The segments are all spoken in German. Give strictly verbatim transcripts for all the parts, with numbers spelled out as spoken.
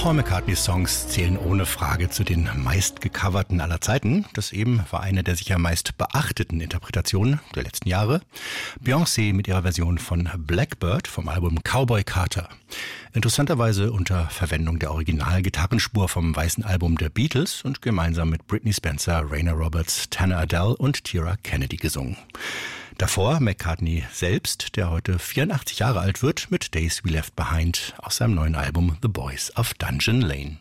Paul McCartney-Songs zählen ohne Frage zu den meistgecoverten aller Zeiten. Das eben war eine der sicher meist beachteten Interpretationen der letzten Jahre. Beyoncé mit ihrer Version von Blackbird vom Album Cowboy Carter. Interessanterweise unter Verwendung der Original-Gitarrenspur vom weißen Album der Beatles und gemeinsam mit Britney Spencer, Raina Roberts, Tanner Adele und Tira Kennedy gesungen. Davor McCartney selbst, der heute vierundachtzig Jahre alt wird, mit Days We Left Behind aus seinem neuen Album The Boys of Dungeon Lane.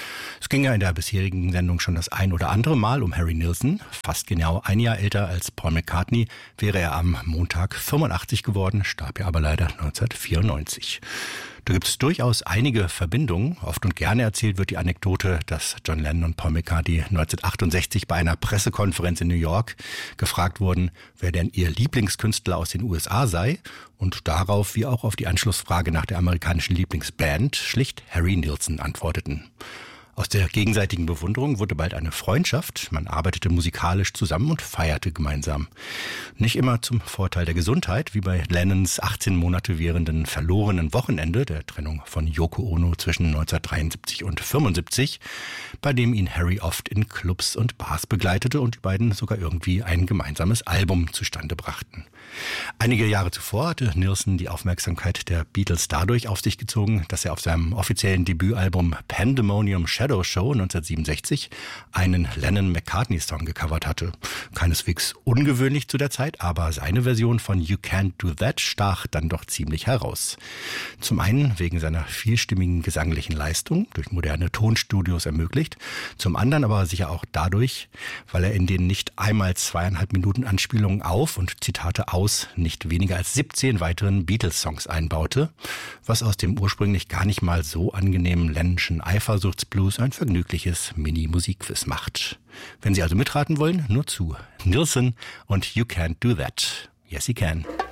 Es ging ja in der bisherigen Sendung schon das ein oder andere Mal um Harry Nilsson. Fast genau ein Jahr älter als Paul McCartney wäre er am Montag fünfundachtzig geworden, starb ja aber leider neunzehnhundertvierundneunzig. Da gibt es durchaus einige Verbindungen. Oft und gerne erzählt wird die Anekdote, dass John Lennon und Paul McCartney neunzehnhundertachtundsechzig bei einer Pressekonferenz in New York gefragt wurden, wer denn ihr Lieblingskünstler aus den U S A sei, und darauf wie auch auf die Anschlussfrage nach der amerikanischen Lieblingsband schlicht Harry Nilsson antworteten. Aus der gegenseitigen Bewunderung wurde bald eine Freundschaft. Man arbeitete musikalisch zusammen und feierte gemeinsam. Nicht immer zum Vorteil der Gesundheit, wie bei Lennons achtzehn Monate währenden verlorenen Wochenende, der Trennung von Yoko Ono zwischen neunzehnhundertdreiundsiebzig und fünfundsiebzig, bei dem ihn Harry oft in Clubs und Bars begleitete und die beiden sogar irgendwie ein gemeinsames Album zustande brachten. Einige Jahre zuvor hatte Nilsson die Aufmerksamkeit der Beatles dadurch auf sich gezogen, dass er auf seinem offiziellen Debütalbum Pandemonium Shadow Show neunzehnhundertsiebenundsechzig einen Lennon-McCartney-Song gecovert hatte. Keineswegs ungewöhnlich zu der Zeit, aber seine Version von You Can't Do That stach dann doch ziemlich heraus. Zum einen wegen seiner vielstimmigen gesanglichen Leistung, durch moderne Tonstudios ermöglicht, zum anderen aber sicher auch dadurch, weil er in den nicht einmal zweieinhalb Minuten Anspielungen auf und Zitate aus nicht weniger als siebzehn weiteren Beatles-Songs einbaute, was aus dem ursprünglich gar nicht mal so angenehmen Lennonschen Eifersuchtsblues ein vergnügliches Mini-Musikquiz macht. Wenn Sie also mitraten wollen, nur zu. Nilsson und You Can't Do That. Yes, he can.